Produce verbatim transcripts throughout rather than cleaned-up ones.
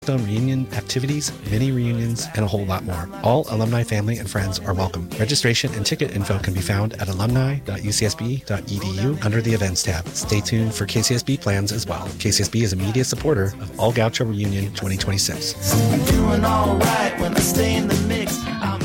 Film reunion activities, mini reunions, and a whole lot more. All alumni, family, and friends are welcome. Registration and ticket info can be found at alumni dot u c s b dot e d u under the events tab. Stay tuned for K C S B plans as well. K C S B is a media supporter of All Gaucho Reunion twenty twenty-six. I'm doing all right when I stay in the mix. I'm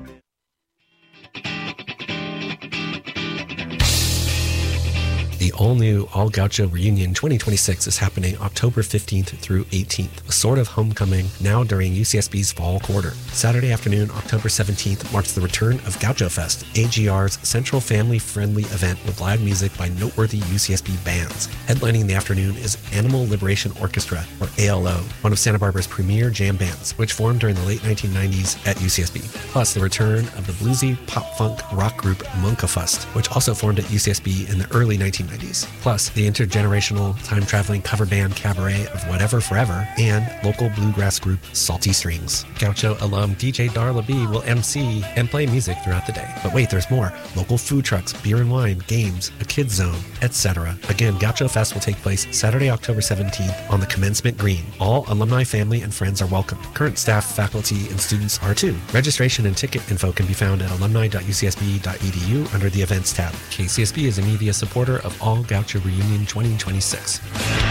The all-new All Gaucho Reunion twenty twenty-six is happening October fifteenth through eighteenth, a sort of homecoming now during U C S B's fall quarter. Saturday afternoon, October seventeenth, marks the return of Gaucho Fest, A G R's central family-friendly event with live music by noteworthy U C S B bands. Headlining the afternoon is Animal Liberation Orchestra, or A L O, one of Santa Barbara's premier jam bands, which formed during the late nineteen nineties at U C S B. Plus, the return of the bluesy pop-funk rock group Munkafust, which also formed at U C S B in the early nineteen nineties. Plus, the intergenerational time-traveling cover band Cabaret of Whatever Forever, and local bluegrass group Salty Strings. Gaucho alum D J Darla B will M C and play music throughout the day. But wait, there's more. Local food trucks, beer and wine, games, a kids zone, et cetera. Again, Gaucho Fest will take place Saturday, October seventeenth on the Commencement Green. All alumni, family, and friends are welcome. Current staff, faculty, and students are too. Registration and ticket info can be found at alumni dot u c s b dot e d u under the events tab. K C S B is a media supporter of All Gaucho Reunion twenty twenty-six.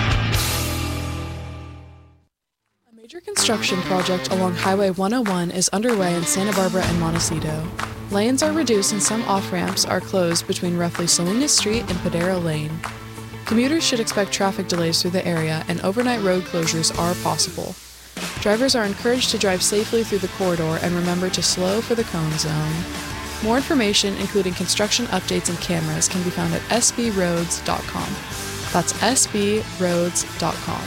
A major construction project along Highway one oh one is underway in Santa Barbara and Montecito. Lanes are reduced and some off-ramps are closed between roughly Salinas Street and Padero Lane. Commuters should expect traffic delays through the area, and overnight road closures are possible. Drivers are encouraged to drive safely through the corridor and remember to slow for the cone zone. More information, including construction updates and cameras, can be found at s b roads dot com. That's s b roads dot com.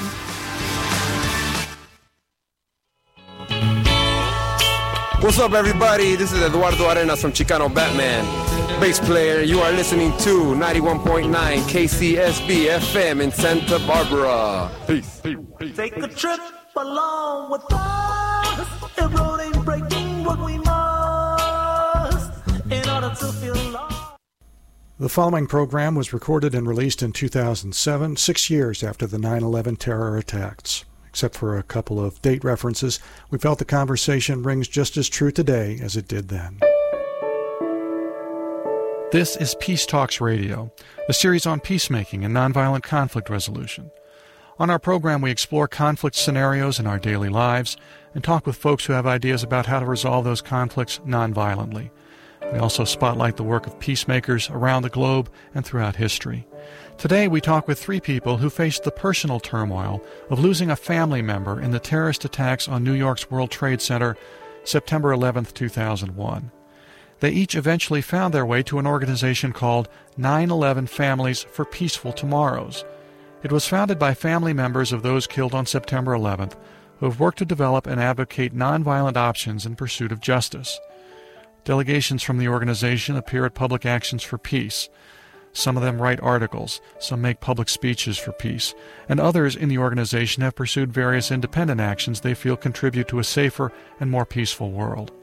What's up, everybody? This is Eduardo Arenas from Chicano Batman. Bass player, you are listening to ninety-one point nine K C S B F M in Santa Barbara. Peace. Take a trip along with us. If road ain't breaking what we must in order to feel lost. The following program was recorded and released in two thousand seven, six years after the nine eleven terror attacks. Except for a couple of date references, we felt the conversation rings just as true today as it did then. This is Peace Talks Radio, a series on peacemaking and nonviolent conflict resolution. On our program, we explore conflict scenarios in our daily lives and talk with folks who have ideas about how to resolve those conflicts nonviolently. We also spotlight the work of peacemakers around the globe and throughout history. Today, we talk with three people who faced the personal turmoil of losing a family member in the terrorist attacks on New York's World Trade Center, September eleventh, two thousand one. They each eventually found their way to an organization called nine eleven Families for Peaceful Tomorrows. It was founded by family members of those killed on September eleventh who have worked to develop and advocate nonviolent options in pursuit of justice. Delegations from the organization appear at Public Actions for Peace. Some of them write articles, some make public speeches for peace, and others in the organization have pursued various independent actions they feel contribute to a safer and more peaceful world.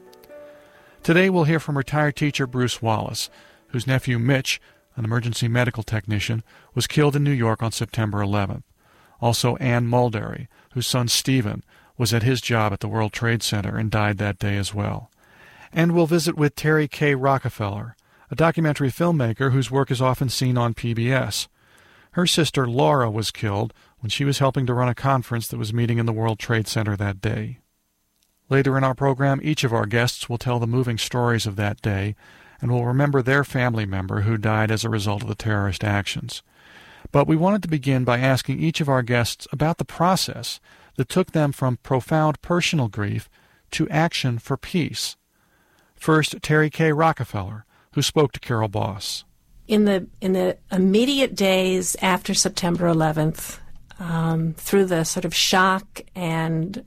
Today we'll hear from retired teacher Bruce Wallace, whose nephew Mitch, an emergency medical technician, was killed in New York on September eleventh. Also Ann Mulderry, whose son Stephen was at his job at the World Trade Center and died that day as well. And we'll visit with Terry K. Rockefeller, a documentary filmmaker whose work is often seen on P B S. Her sister Laura was killed when she was helping to run a conference that was meeting in the World Trade Center that day. Later in our program, each of our guests will tell the moving stories of that day and will remember their family member who died as a result of the terrorist actions. But we wanted to begin by asking each of our guests about the process that took them from profound personal grief to action for peace. First, Terry K. Rockefeller, who spoke to Carol Boss. In the in the immediate days after September eleventh, um, through the sort of shock and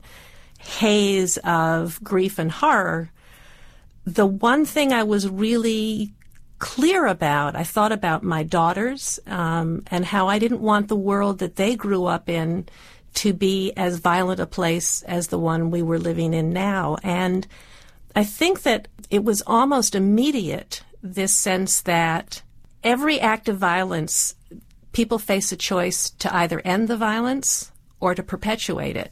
haze of grief and horror, the one thing I was really clear about, I thought about my daughters um, and how I didn't want the world that they grew up in to be as violent a place as the one we were living in now. And I think that it was almost immediate, this sense that every act of violence, people face a choice to either end the violence or to perpetuate it.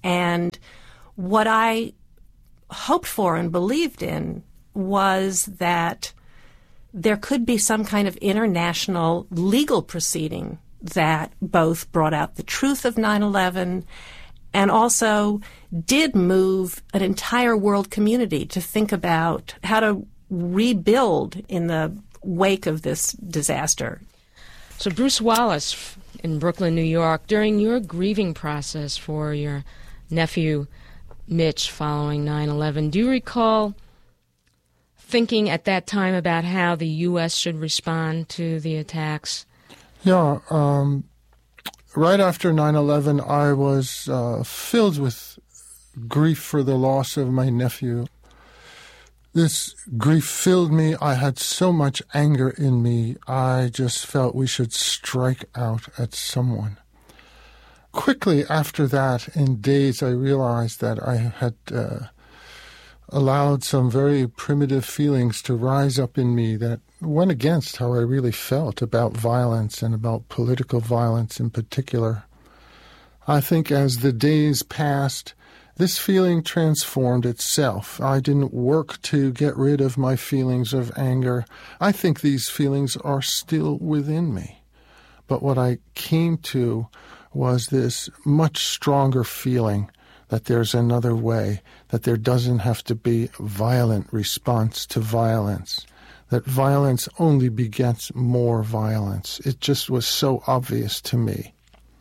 And what I hoped for and believed in was that there could be some kind of international legal proceeding that both brought out the truth of nine eleven and also did move an entire world community to think about how to rebuild in the wake of this disaster. So Bruce Wallace in Brooklyn, New York, during your grieving process for your nephew Mitch following nine eleven, do you recall thinking at that time about how the U S should respond to the attacks? Yeah, um, right after nine eleven, I was uh, filled with grief for the loss of my nephew. This grief filled me. I had so much anger in me. I just felt we should strike out at someone. Quickly after that, in days, I realized that I had uh, allowed some very primitive feelings to rise up in me that went against how I really felt about violence and about political violence in particular. I think as the days passed, this feeling transformed itself. I didn't work to get rid of my feelings of anger. I think these feelings are still within me. But what I came to was this much stronger feeling that there's another way, that there doesn't have to be violent response to violence, that violence only begets more violence. It just was so obvious to me.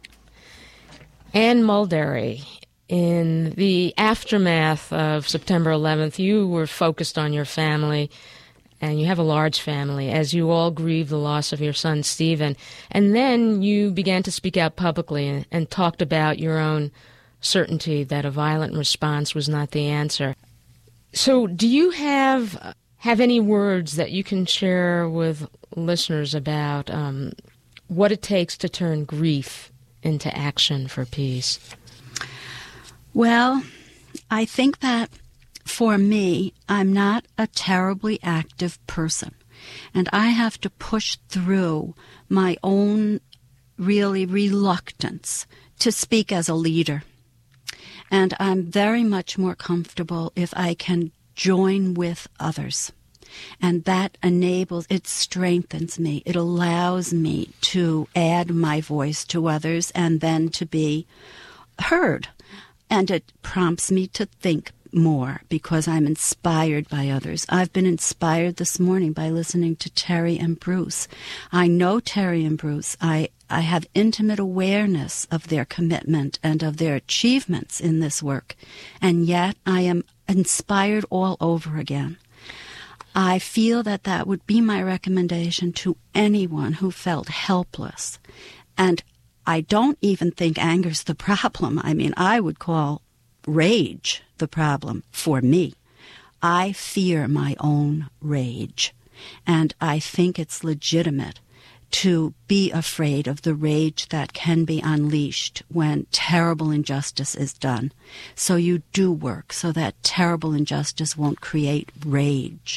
Anne Mulderry, in the aftermath of September eleventh, you were focused on your family, and you have a large family, as you all grieve the loss of your son, Stephen. And then you began to speak out publicly and, and talked about your own certainty that a violent response was not the answer. So do you have have any words that you can share with listeners about um, what it takes to turn grief into action for peace? Well, I think that for me, I'm not a terribly active person, and I have to push through my own really reluctance to speak as a leader. And I'm very much more comfortable if I can join with others. And that enables, it strengthens me. It allows me to add my voice to others and then to be heard. And it prompts me to think more because I'm inspired by others. I've been inspired this morning by listening to Terry and Bruce. I know Terry and Bruce. I, I have intimate awareness of their commitment and of their achievements in this work. And yet I am inspired all over again. I feel that that would be my recommendation to anyone who felt helpless. And I don't even think anger's the problem. I mean, I would call rage the problem for me. I fear my own rage, and I think it's legitimate to be afraid of the rage that can be unleashed when terrible injustice is done. So you do work so that terrible injustice won't create rage.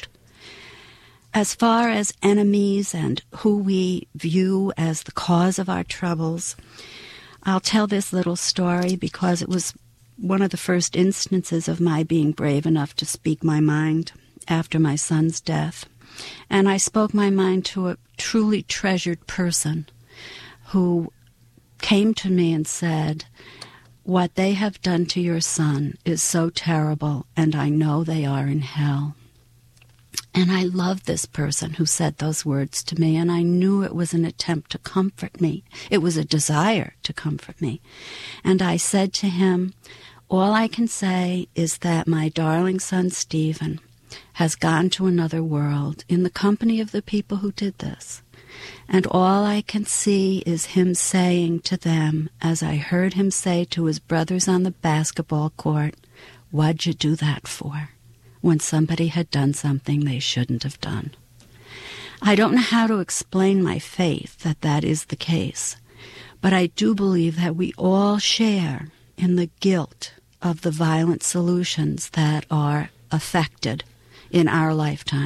As far as enemies and who we view as the cause of our troubles, I'll tell this little story because it was one of the first instances of my being brave enough to speak my mind after my son's death. And I spoke my mind to a truly treasured person who came to me and said, "What they have done to your son is so terrible, and I know they are in hell." And I loved this person who said those words to me, and I knew it was an attempt to comfort me. It was a desire to comfort me. And I said to him, "All I can say is that my darling son Stephen has gone to another world in the company of the people who did this. And all I can see is him saying to them, as I heard him say to his brothers on the basketball court, 'What'd you do that for?' when somebody had done something they shouldn't have done." I don't know how to explain my faith that that is the case, but I do believe that we all share in the guilt of the violent solutions that are affected in our lifetime.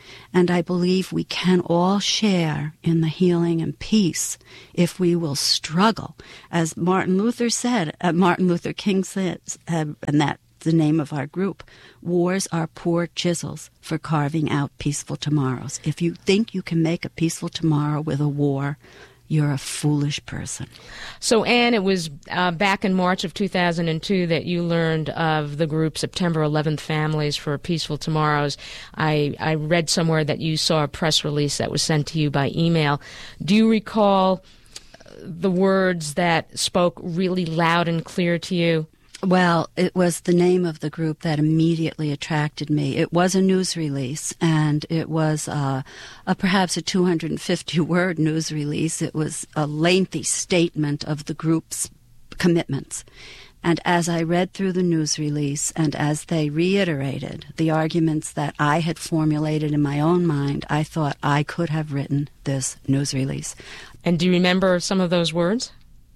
And I believe we can all share in the healing and peace if we will struggle. As Martin Luther said, uh, Martin Luther King said, uh, and that's the name of our group, wars are poor chisels for carving out peaceful tomorrows. If you think you can make a peaceful tomorrow with a war, you're a foolish person. So, Anne, it was uh, back in March of two thousand two that you learned of the group September eleventh Families for Peaceful Tomorrows. I, I read somewhere that you saw a press release that was sent to you by email. Do you recall the words that spoke really loud and clear to you? Well, it was the name of the group that immediately attracted me. It was a news release, and it was uh, a, perhaps a two hundred fifty word news release. It was a lengthy statement of the group's commitments. And as I read through the news release, and as they reiterated the arguments that I had formulated in my own mind, I thought I could have written this news release. And do you remember some of those words?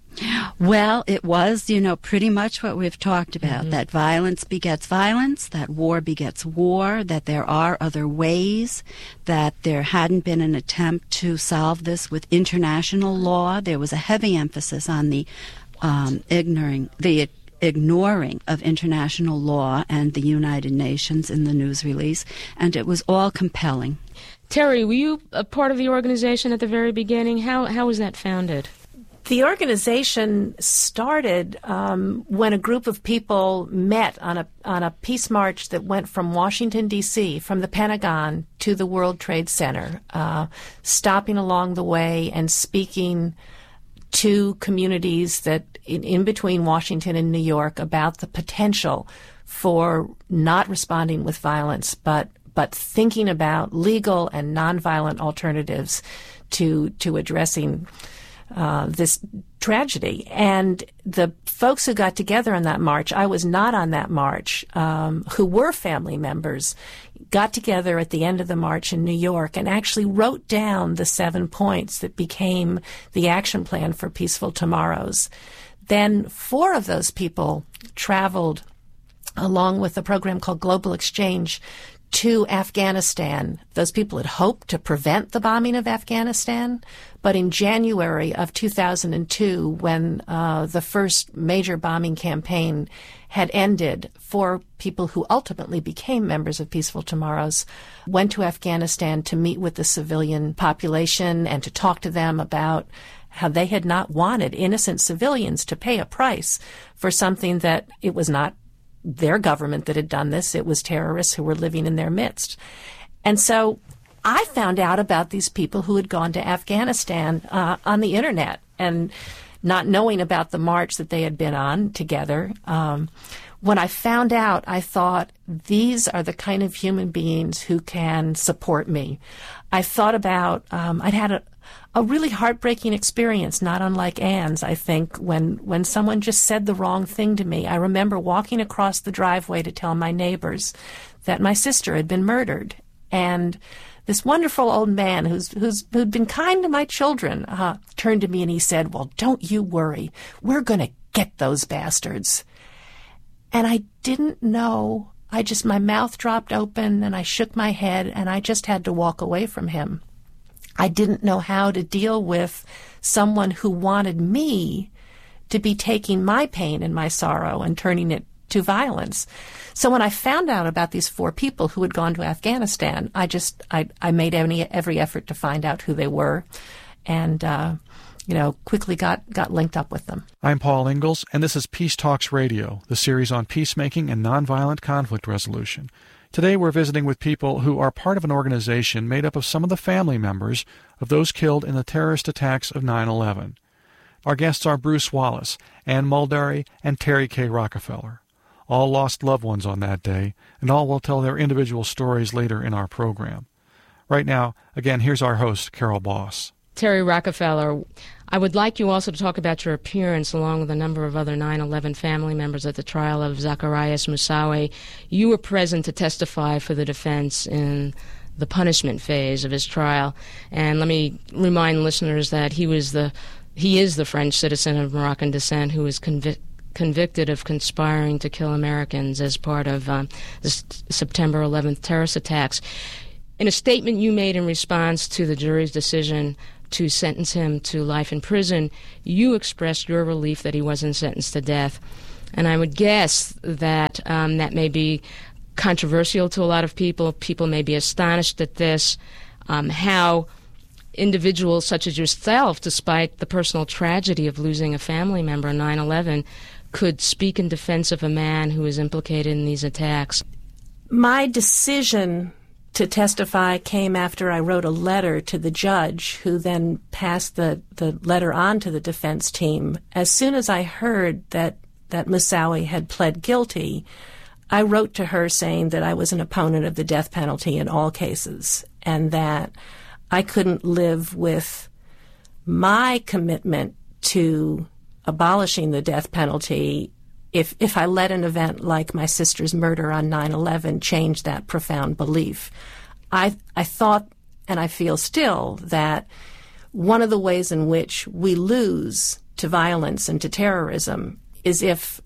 Well, it was, you know, pretty much what we've talked about, Mm-hmm. that violence begets violence, that war begets war, that there are other ways, that there hadn't been an attempt to solve this with international law. There was a heavy emphasis on the um, ignoring, the ignoring of international law and the United Nations in the news release, and it was all compelling. Terry, were you a part of the organization at the very beginning? How how was that founded? The organization started um, when a group of people met on a on a peace march that went from Washington, D C, from the Pentagon to the World Trade Center, uh, stopping along the way and speaking to communities that in, in between Washington and New York about the potential for not responding with violence, but but thinking about legal and nonviolent alternatives to to addressing Uh, this tragedy. And the folks who got together on that march, I was not on that march, um, who were family members, got together at the end of the march in New York and actually wrote down the seven points that became the action plan for Peaceful Tomorrows. Then four of those people traveled along with a program called Global Exchange to Afghanistan. Those people had hoped to prevent the bombing of Afghanistan, but in January of two thousand two, when uh, the first major bombing campaign had ended, four people who ultimately became members of Peaceful Tomorrows went to Afghanistan to meet with the civilian population and to talk to them about how they had not wanted innocent civilians to pay a price for something that it was not their government that had done this. It was terrorists who were living in their midst. And so I found out about these people who had gone to Afghanistan uh, on the internet, and not knowing about the march that they had been on together. Um, when I found out, I thought, these are the kind of human beings who can support me. I thought about, um, I'd had a, a really heartbreaking experience, not unlike Anne's, I think, when, when someone just said the wrong thing to me. I remember walking across the driveway to tell my neighbors that my sister had been murdered. And this wonderful old man who's, who's, who'd been kind to my children uh, turned to me and he said, "Well, don't you worry. We're going to get those bastards." And I didn't know. I just, my mouth dropped open and I shook my head and I just had to walk away from him. I didn't know how to deal with someone who wanted me to be taking my pain and my sorrow and turning it to violence. So when I found out about these four people who had gone to Afghanistan, I just, I, I made any, every effort to find out who they were and, uh, you know, quickly got, got linked up with them. I'm Paul Ingalls, and this is Peace Talks Radio, the series on peacemaking and nonviolent conflict resolution. Today we're visiting with people who are part of an organization made up of some of the family members of those killed in the terrorist attacks of nine eleven. Our guests are Bruce Wallace, Anne Mulderry, and Terry K. Rockefeller. All lost loved ones on that day, and all will tell their individual stories later in our program. Right now, again, here's our host, Carol Boss. Terry Rockefeller, I would like you also to talk about your appearance along with a number of other nine eleven family members at the trial of Zacarias Moussaoui. You were present to testify for the defense in the punishment phase of his trial. And let me remind listeners that he was the he is the French citizen of Moroccan descent who was convicted convicted of conspiring to kill Americans as part of um, the S- September eleventh terrorist attacks. in a statement you made in response to the jury's decision to sentence him to life in prison, you expressed your relief that he wasn't sentenced to death. And I would guess that um, that may be controversial to a lot of people. People may be astonished at this, um, how individuals such as yourself, despite the personal tragedy of losing a family member on nine eleven, could speak in defense of a man who is implicated in these attacks. My decision to testify came after I wrote a letter to the judge, who then passed the, the letter on to the defense team. As soon as I heard that, that Moussaoui had pled guilty, I wrote to her saying that I was an opponent of the death penalty in all cases, and that I couldn't live with my commitment to abolishing the death penalty if if I let an event like my sister's murder on nine eleven change that profound belief. I I thought, and I feel still, that one of the ways in which we lose to violence and to terrorism is if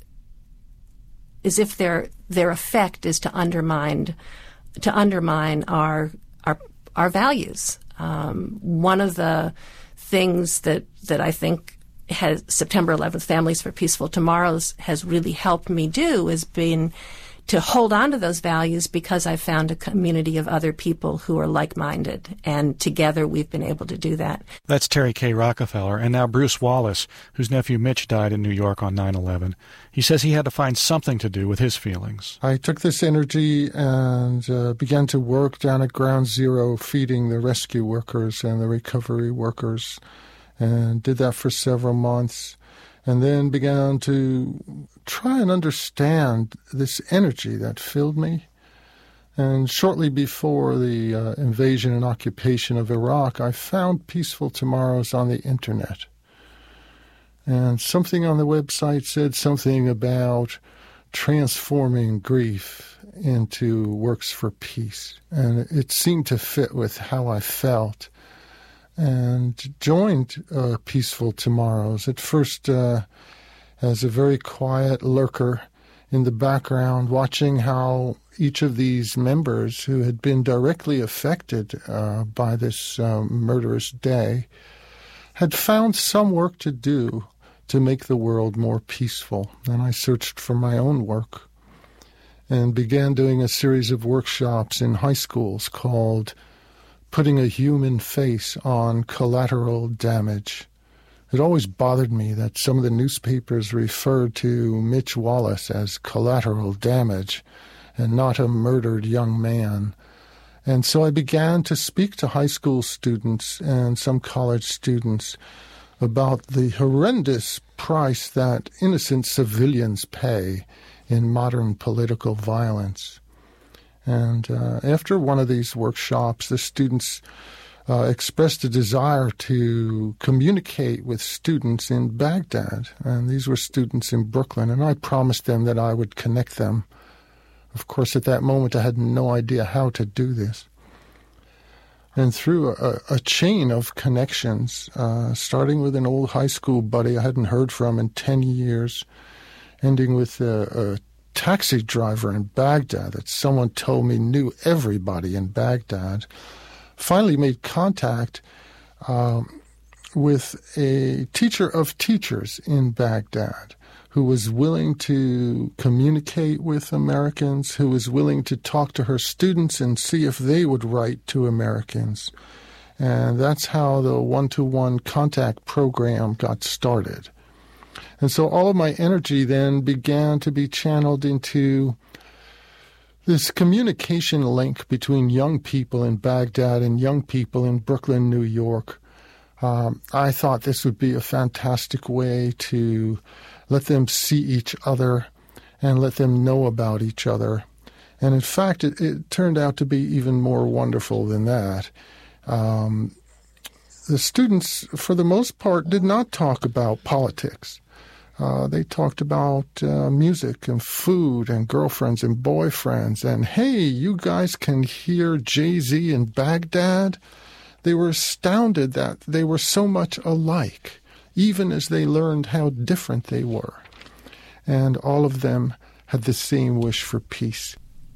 is if their their effect is to undermine to undermine our our our values. Um, one of the things that that I think has September eleventh Families for Peaceful Tomorrows has really helped me do has been to hold on to those values, because I've found a community of other people who are like-minded, and together we've been able to do that. That's Terry K. Rockefeller, and now Bruce Wallace, whose nephew Mitch died in New York on nine eleven. He says he had to find something to do with his feelings. I took this energy and uh, began to work down at Ground Zero, feeding the rescue workers and the recovery workers, and did that for several months, and then began to try and understand this energy that filled me. And shortly before the uh, invasion and occupation of Iraq, I found Peaceful Tomorrows on the internet. And something on the website said something about transforming grief into works for peace. And it seemed to fit with how I felt, and joined uh, Peaceful Tomorrows, at first uh, as a very quiet lurker in the background, watching how each of these members who had been directly affected uh, by this uh, murderous day had found some work to do to make the world more peaceful. And I searched for my own work and began doing a series of workshops in high schools called Putting a Human Face on Collateral Damage. It always bothered me that some of the newspapers referred to Mitch Wallace as collateral damage and not a murdered young man. And so I began to speak to high school students and some college students about the horrendous price that innocent civilians pay in modern political violence. And uh, after one of these workshops, the students uh, expressed a desire to communicate with students in Baghdad. And these were students in Brooklyn, and I promised them that I would connect them. Of course, at that moment, I had no idea how to do this. And through a, a chain of connections, uh, starting with an old high school buddy I hadn't heard from in ten years, ending with a, a taxi driver in Baghdad that someone told me knew everybody in Baghdad, finally made contact um, with a teacher of teachers in Baghdad who was willing to communicate with Americans, who was willing to talk to her students and see if they would write to Americans. And that's how the one-to-one contact program got started. And so all of my energy then began to be channeled into this communication link between young people in Baghdad and young people in Brooklyn, New York. Um, I thought this would be a fantastic way to let them see each other and let them know about each other. And in fact, it, it turned out to be even more wonderful than that. Um, the students, for the most part, did not talk about politics. Uh, they talked about uh, music and food and girlfriends and boyfriends. And, hey, you guys can hear Jay-Z in Baghdad? They were astounded that they were so much alike, even as they learned how different they were. And all of them had the same wish for peace.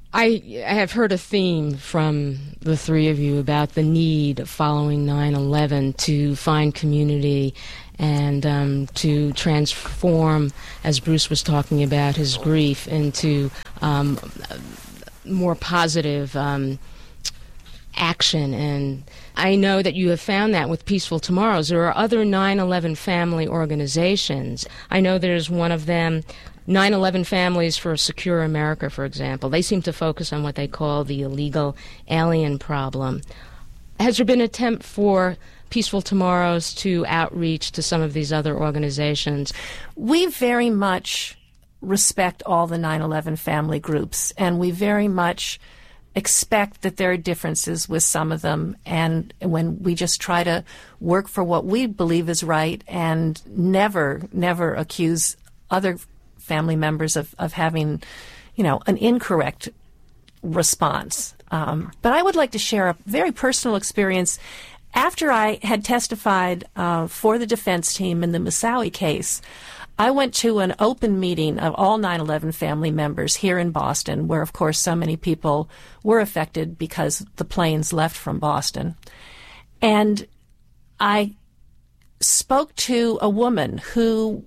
I have heard a theme from the three of you about the need following nine eleven to find community and um, to transform, as Bruce was talking about, his grief into um, more positive um, action. And I know that you have found that with Peaceful Tomorrows. There are other nine eleven family organizations. I know there's one of them, nine eleven Families for a Secure America, for example. They seem to focus on what they call the illegal alien problem. Has there been an attempt for Peaceful Tomorrows to outreach to some of these other organizations? We very much respect all the nine eleven family groups, and we very much expect that there are differences with some of them, and when we just try to work for what we believe is right and never, never accuse other family members of, of having, you know, an incorrect response. Um, but I would like to share a very personal experience. After I had testified uh, for the defense team in the Moussaoui case, I went to an open meeting of all nine eleven family members here in Boston, where, of course, so many people were affected because the planes left from Boston. And I spoke to a woman who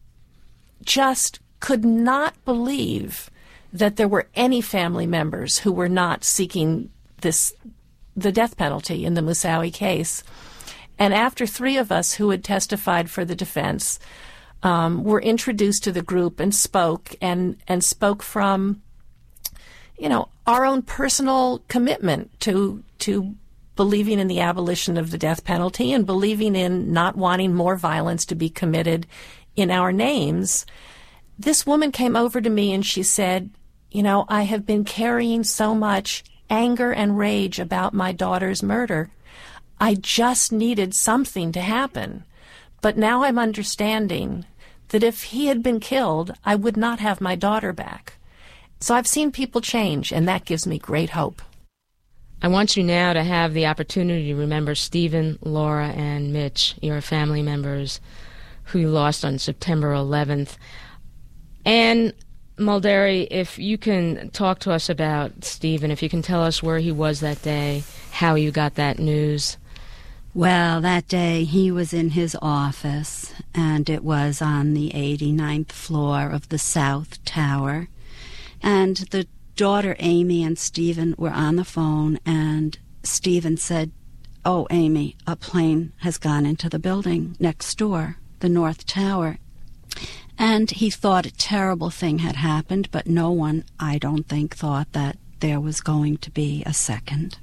just could not believe that there were any family members who were not seeking this, the death penalty in the Moussaoui case. And after three of us who had testified for the defense um, were introduced to the group and spoke, and, and spoke from, you know, our own personal commitment to to believing in the abolition of the death penalty and believing in not wanting more violence to be committed in our names, this woman came over to me and she said, you know, I have been carrying so much anger and rage about my daughter's murder. I just needed something to happen. But now I'm understanding that if he had been killed, I would not have my daughter back. So I've seen people change, and that gives me great hope. I want you now to have the opportunity to remember Stephen, Laura, and Mitch, your family members who you lost on September eleventh. And Mulderi, if you can talk to us about Stephen, if you can tell us where he was that day, how you got that news. Well, that day he was in his office, and it was on the eighty-ninth floor of the South Tower. And the daughter, Amy, and Stephen were on the phone, and Stephen said, oh, Amy, a plane has gone into the building next door, the North Tower. And he thought a terrible thing had happened, but no one, I don't think, thought that there was going to be a second.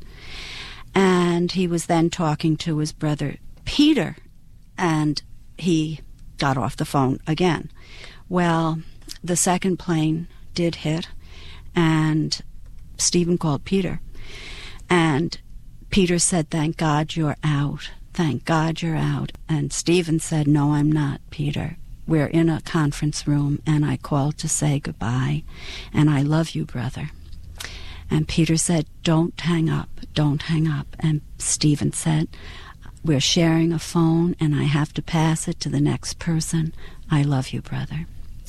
And he was then talking to his brother Peter, and he got off the phone again. Well, the second plane did hit, and Stephen called Peter. And Peter said, thank God you're out. Thank God you're out. And Stephen said, no, I'm not, Peter. We're in a conference room, and I called to say goodbye, and I love you, brother. And Peter said, don't hang up, don't hang up. And Stephen said, we're sharing a phone, and I have to pass it to the next person. I love you, brother.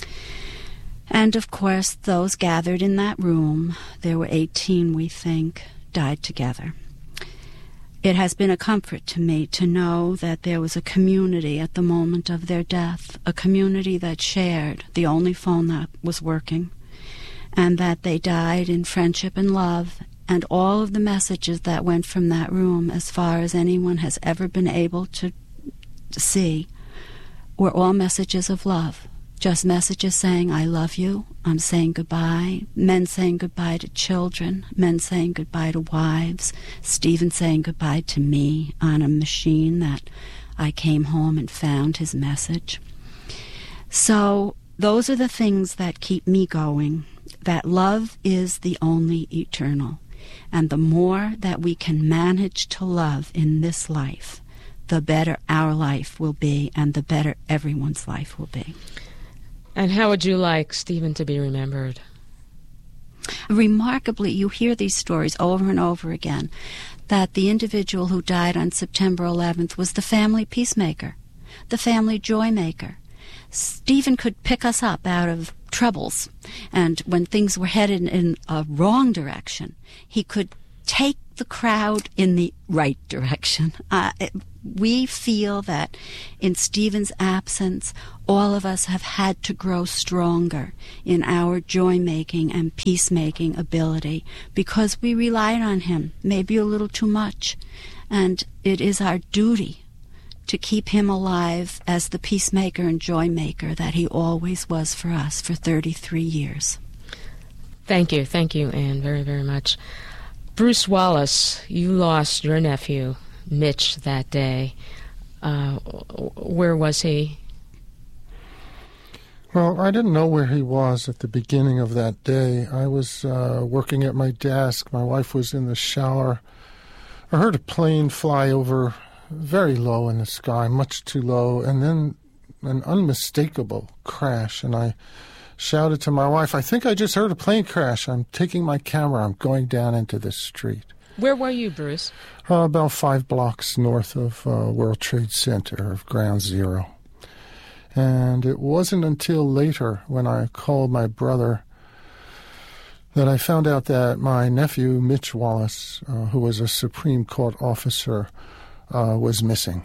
And, of course, those gathered in that room, there were eighteen, we think, died together. It has been a comfort to me to know that there was a community at the moment of their death, a community that shared the only phone that was working, and that they died in friendship and love, and all of the messages that went from that room, as far as anyone has ever been able to see, were all messages of love. Just messages saying, I love you, I'm saying goodbye, men saying goodbye to children, men saying goodbye to wives, Stephen saying goodbye to me on a machine that I came home and found his message. So those are the things that keep me going, that love is the only eternal. And the more that we can manage to love in this life, the better our life will be, and the better everyone's life will be. And how would you like Stephen to be remembered? Remarkably, you hear these stories over and over again, that the individual who died on September eleventh was the family peacemaker, the family joy maker. Stephen could pick us up out of troubles. And when things were headed in a wrong direction, he could take the crowd in the right direction. Uh, it, we feel that in Stephen's absence, all of us have had to grow stronger in our joy-making and peacemaking ability because we relied on him, maybe a little too much. And it is our duty to keep him alive as the peacemaker and joy-maker that he always was for us for thirty-three years. Thank you. Thank you, Anne, very, very much. Bruce Wallace, you lost your nephew, Mitch, that day. Uh, where was he? Well, I didn't know where he was at the beginning of that day. I was uh, working at my desk. My wife was in the shower. I heard a plane fly over very low in the sky, much too low, and then an unmistakable crash. And I shouted to my wife, I think I just heard a plane crash. I'm taking my camera. I'm going down into the street. Where were you, Bruce? Uh, about five blocks north of uh, World Trade Center, of Ground Zero. And it wasn't until later when I called my brother that I found out that my nephew, Mitch Wallace, uh, who was a Supreme Court officer, uh, was missing.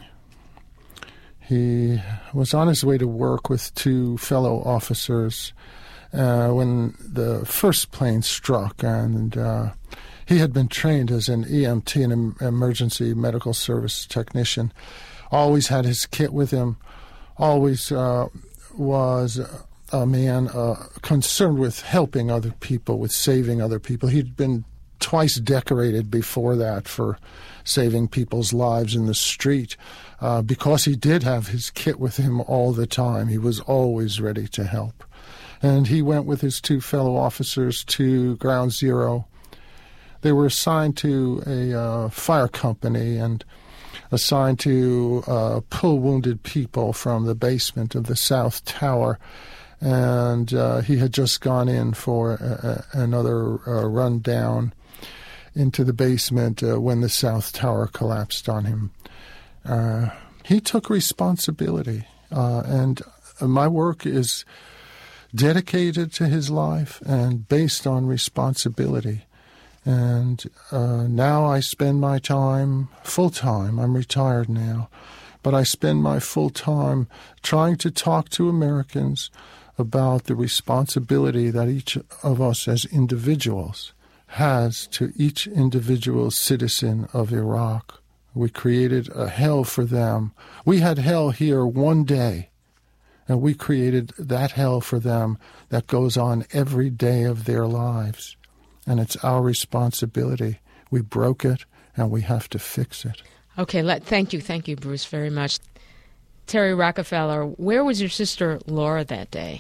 He was on his way to work with two fellow officers uh, when the first plane struck, and uh, he had been trained as an E M T, an emergency medical service technician, always had his kit with him, always uh, was a man uh, concerned with helping other people, with saving other people. He'd been twice decorated before that for saving people's lives in the street. Uh, because he did have his kit with him all the time, he was always ready to help. And he went with his two fellow officers to Ground Zero. They were assigned to a uh, fire company and assigned to uh, pull wounded people from the basement of the South Tower. And uh, he had just gone in for a, a, another uh, run down into the basement uh, when the South Tower collapsed on him. Uh, he took responsibility, uh, and my work is dedicated to his life and based on responsibility. And uh, now I spend my time full-time. I'm retired now, but I spend my full time trying to talk to Americans about the responsibility that each of us as individuals has to each individual citizen of Iraq. We created a hell for them. We had hell here one day, and we created that hell for them that goes on every day of their lives. And it's our responsibility. We broke it, and we have to fix it. Okay, let, thank you, thank you, Bruce, very much. Terry Rockefeller, where was your sister Laura that day?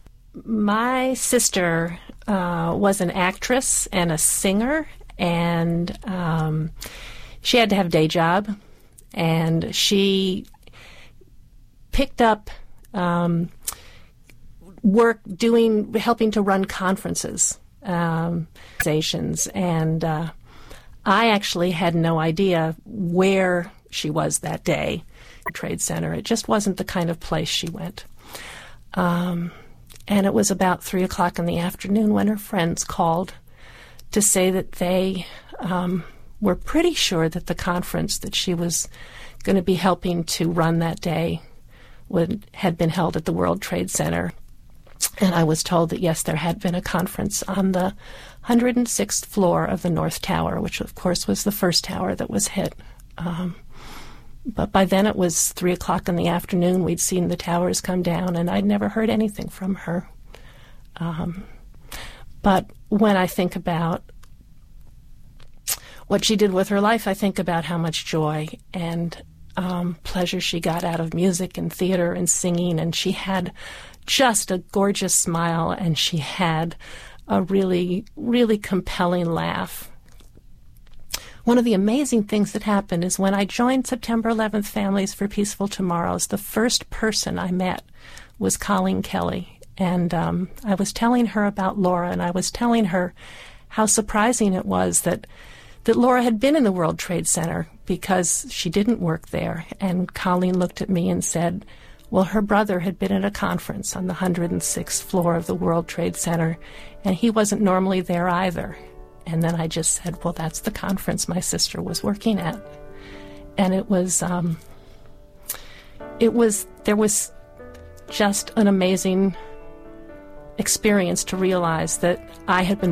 My sister uh, was an actress and a singer, and um, she had to have a day job, and she picked up um, work doing, helping to run conferences, um, and uh, I actually had no idea where she was that day. Trade Center. It just wasn't the kind of place she went. Um, and it was about three o'clock in the afternoon when her friends called to say that they um, were pretty sure that the conference that she was going to be helping to run that day would, had been held at the World Trade Center. And I was told that, yes, there had been a conference on the one hundred sixth floor of the North Tower, which, of course, was the first tower that was hit. Um, But by then it was three o'clock in the afternoon. We'd seen the towers come down, and I'd never heard anything from her. Um, but when I think about what she did with her life, I think about how much joy and um, pleasure she got out of music and theater and singing, and she had just a gorgeous smile, and she had a really, really compelling laugh. One of the amazing things that happened is when I joined September eleventh Families for Peaceful Tomorrows, the first person I met was Colleen Kelly. And um, I was telling her about Laura, and I was telling her how surprising it was that, that Laura had been in the World Trade Center because she didn't work there. And Colleen looked at me and said, Well, her brother had been at a conference on the one hundred sixth floor of the World Trade Center, and he wasn't normally there either. And then I just said, well, that's the conference my sister was working at. And it was, um, it was, there was just an amazing experience to realize that I had been